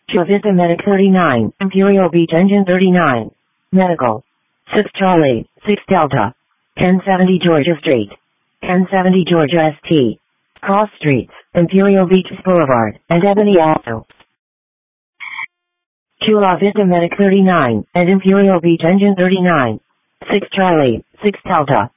Chula Vista Medic 39, Imperial Beach Engine 39, Medical. 6 Charlie, 6 Delta. 1070 Georgia Street. 1070 Georgia ST. Cross Streets, Imperial Beach Boulevard, and Ebony Avenue. Chula Vista Medic 39, and Imperial Beach Engine 39. 6 Charlie, 6 Delta.